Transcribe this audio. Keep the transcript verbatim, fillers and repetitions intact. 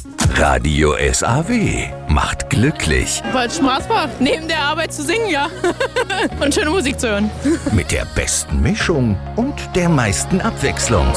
Radio S A W macht glücklich. Weil es Spaß macht, neben der Arbeit zu singen, ja. Und schöne Musik zu hören. Mit der besten Mischung und der meisten Abwechslung.